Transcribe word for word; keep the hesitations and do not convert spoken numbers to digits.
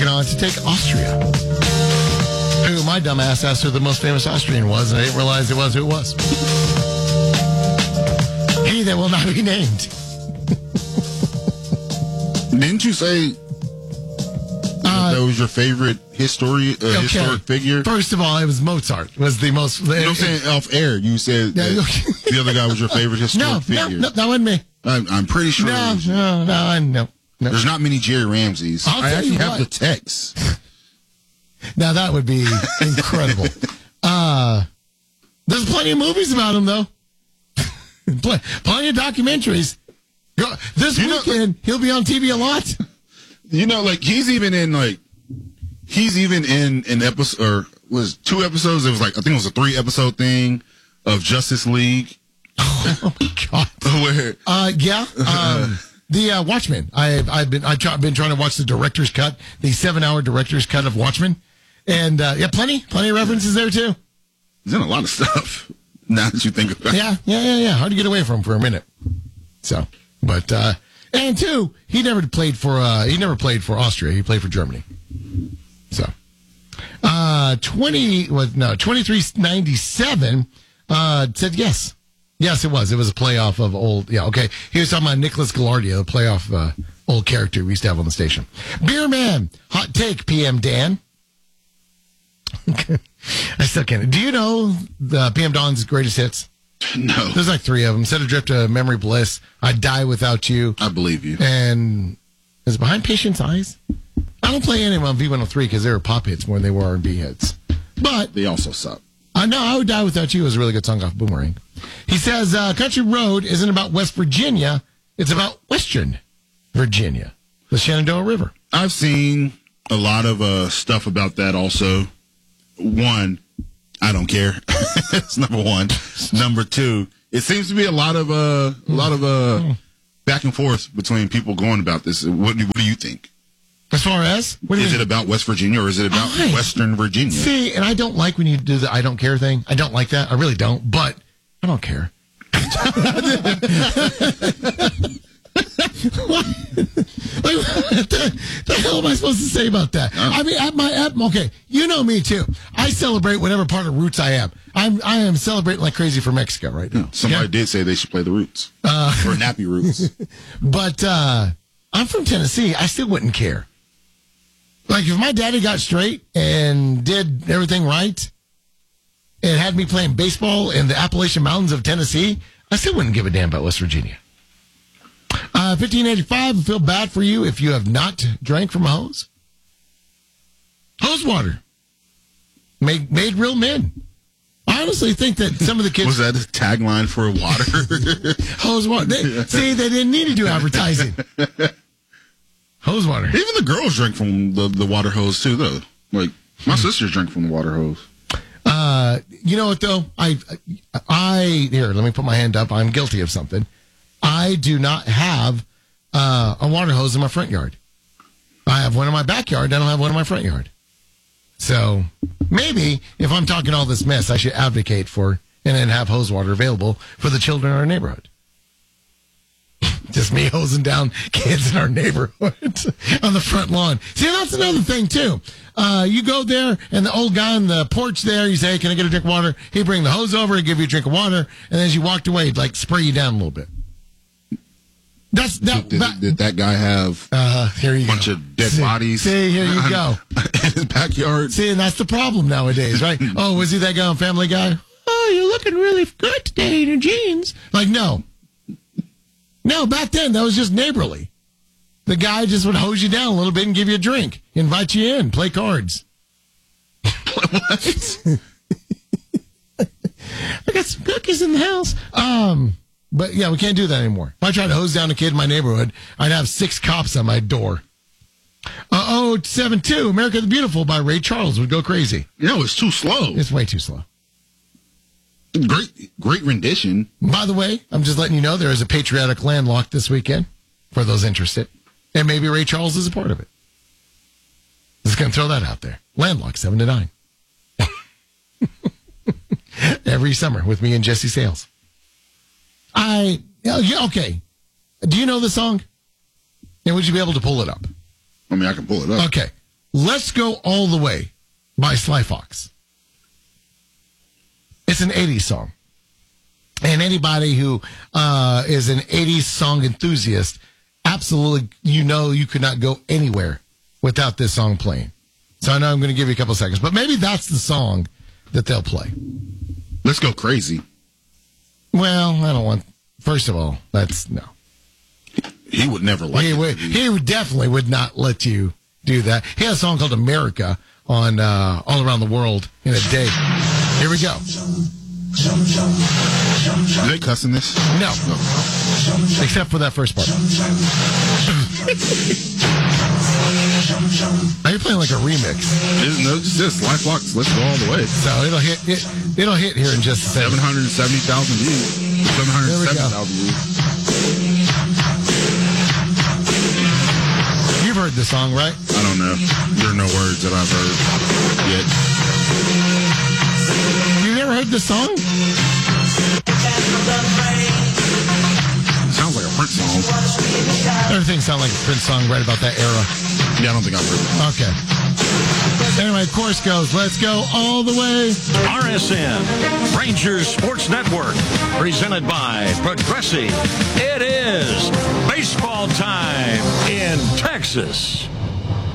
taking on to take Austria. Who my dumbass asked who the most famous Austrian was, and I didn't realize it was who it was. He that will not be named. Didn't you say Uh, that was your favorite history, uh, okay. historic figure? First of all, it was Mozart. Was the most. You know what I'm saying? Off air, you said Yeah, that the other guy was your favorite historic no, figure. no, no, that wasn't me. I'm, I'm pretty sure. it No, was- no, no, I- no, no. There's not many Jerry Ramseys. I'll I tell actually you have what. the text. Now that would be incredible. uh, there's plenty of movies about him, though. Pl- plenty of documentaries. Go, this You know- weekend, he'll be on T V a lot. You know, like he's even in like he's even in an episode or was two episodes. It was like I think it was a three episode thing of Justice League. Oh my God. Where Uh, yeah. Um, the uh, Watchmen. I, I've been I've try, been trying to watch the director's cut, the seven hour director's cut of Watchmen, and uh, yeah, plenty, plenty of references there too. he's in a lot of stuff. Now that you think about it, Yeah, yeah, yeah, yeah. Hard to get away from for a minute. So, but uh, and two, he never played for uh, he never played for Austria. He played for Germany. So, uh, twenty was no twenty three ninety seven. Uh, said yes. Yes, it was. It was a playoff of old. Yeah, okay. He was talking about Nicholas Galardia, the playoff uh, old character we used to have on the station. Beer Man, hot take, P M Dan. I still can't. Do you know the P M Don's greatest hits? no, There's like three of them. Set Adrift to Memory Bliss, I Die Without You, I believe you. and is it Behind Patient's Eyes? I don't play any of them on V one oh three because they were pop hits more than they were R and B hits. But They also suck. I know I Would Die Without You is a really good song off Boomerang. He says uh, Country Road isn't about West Virginia. It's about Western Virginia, the Shenandoah River. I've seen a lot of uh, stuff about that also. One, I don't care. That's number one. Number two, it seems to be a lot of uh, a lot of uh, back and forth between people going about this. What do, what do you think? As far as? What do you Is mean? it about West Virginia or is it about Right. Western Virginia? See, and I don't like when you do the I don't care thing. I don't like that. I really don't, but I don't care. What? Like, what the, the hell am I supposed to say about that? I mean, at my, at, okay, you know me too. I celebrate whatever part of Roots I am. I'm, I am celebrating like crazy for Mexico right now. Somebody Okay? did say they should play the Roots Uh, or Nappy Roots. But uh, I'm from Tennessee. I still wouldn't care. Like if my daddy got straight and did everything right and had me playing baseball in the Appalachian Mountains of Tennessee, I still wouldn't give a damn about West Virginia. Uh, fifteen eighty-five, I feel bad for you if you have not drank from a hose. Hose water. Made, made real men. I honestly think that some of the kids... Was that a tagline for water? Hose water. They, see, they didn't need to do advertising. Hose water. Even the girls drink from the, the water hose too, though. Like my sisters drink from the water hose. Uh, you know what though? I, I here. Let me put my hand up. I'm guilty of something. I do not have uh, a water hose in my front yard. I have one in my backyard. I don't have one in my front yard. So maybe if I'm talking all this mess, I should advocate for and then have hose water available for the children in our neighborhood. Just me hosing down kids in our neighborhood on the front lawn. See, that's another thing, too. Uh, you go there, and the old guy on the porch there, you say, hey, can I get a drink of water? He'd bring the hose over, he'd give you a drink of water, and as you walked away, he'd, like, spray you down a little bit. That's that. Did, that, did, did that guy have uh, here you a bunch go. of dead see, bodies? See, here you go. In his backyard? See, and that's the problem nowadays, right? Oh, was he that guy on Family Guy? Oh, you're looking really good today in your jeans. Like, no. No, back then, that was just neighborly. The guy just would hose you down a little bit and give you a drink, invite you in, play cards. What? I got some cookies in the house. Um, but yeah, we can't do that anymore. If I tried to hose down a kid in my neighborhood, I'd have six cops on my door. Uh, oh, seven two, America the Beautiful by Ray Charles would go crazy. You know, it's too slow. It's way too slow. Great, great rendition. By the way, I'm just letting you know there is a patriotic landlocked this weekend for those interested. And maybe Ray Charles is a part of it. Just going to throw that out there. Landlocked, seven to nine. Every summer with me and Jesse Sales. I, yeah, okay. Do you know the song? And would you be able to pull it up? I mean, I can pull it up. Okay. Let's Go All the Way by Sly Fox. It's an eighties song. And anybody who uh, is an eighties song enthusiast, absolutely, you know you could not go anywhere without this song playing. So I know I'm going to give you a couple seconds, but maybe that's the song that they'll play. Let's Go Crazy. Well, I don't want, first of all, that's, no. He would never like he it. Would, he would definitely would not let you do that. He has a song called America on uh, All Around the World in a Day. Here we go. Are they cussing this? No. Except for that first part. Now you're playing like a remix. It's, no, it's just Sly Fox. Let's Go All the Way. So it'll hit it, it'll hit here in just a second. seven hundred seventy thousand views. seven hundred seventy thousand views. You've heard the song, right? I don't know. There are no words that I've heard yet. You never heard this song? It sounds like a Prince song. Everything sounds like a Prince song right about that era. Yeah, I don't think I've heard it. Okay. Anyway, chorus goes, let's go all the way. R S N, Rangers Sports Network, presented by Progressive. It is baseball time in Texas.